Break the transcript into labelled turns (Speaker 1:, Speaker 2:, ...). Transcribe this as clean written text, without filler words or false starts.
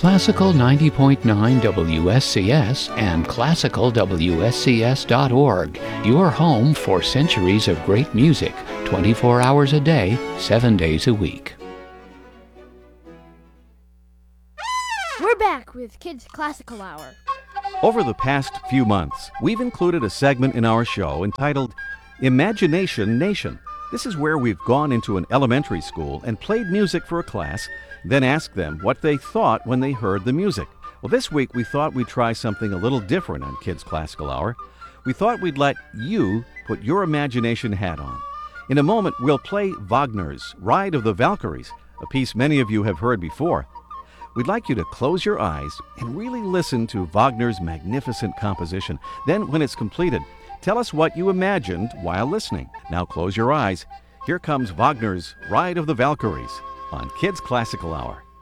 Speaker 1: Classical 90.9 WSCS and classicalwscs.org, your home for centuries of great music, 24 hours a day, 7 days a week.
Speaker 2: We're back with Kids Classical Hour.
Speaker 3: Over the past few months, we've included a segment in our show entitled Imagination Nation. This is where we've gone into an elementary school and played music for a class, then asked them what they thought when they heard the music. Well, this week we thought we'd try something a little different on Kids Classical Hour. We thought we'd let you put your imagination hat on. In a moment, we'll play Wagner's Ride of the Valkyries, a piece many of you have heard before. We'd like you to close your eyes and really listen to Wagner's magnificent composition. Then, when it's completed, tell us what you imagined while listening. Now close your eyes. Here comes Wagner's Ride of the Valkyries on Kids Classical Hour.